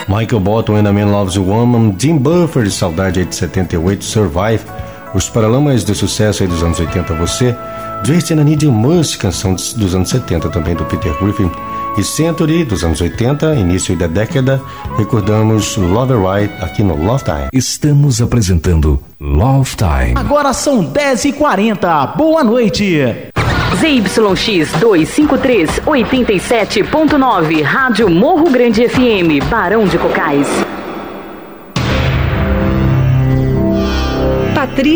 Michael Bolton, When a Man Loves a Woman, Jim Buffer, Saudade aí de 78, Survive, Os Paralamas do Sucesso aí dos anos 80, Você, Dressed in a Need Must, canção dos anos 70 também do Peter Griffin, e Century dos anos 80, início da década, recordamos Love Right aqui no Love Time. Estamos apresentando Love Time. Agora são 10h40, boa noite. ZYX 253, 87.9, Rádio Morro Grande FM, Barão de Cocais.